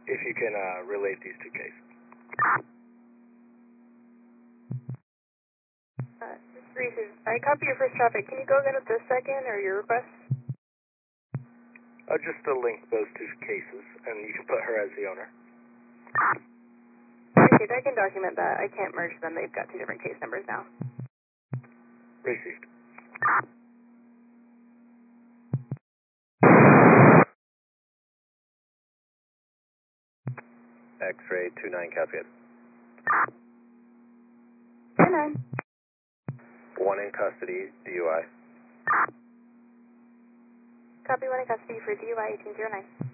if you can relate these two cases. Reese, I copy your first traffic. Can you go again with the second or your request? Just to link those two cases, and you can put her as the owner. Okay, I can document that. I can't merge them. They've got two different case numbers now. Received. X-ray 29 Cascade. 10-9. One in custody, DUI. Copy, one in custody for DUI 1809.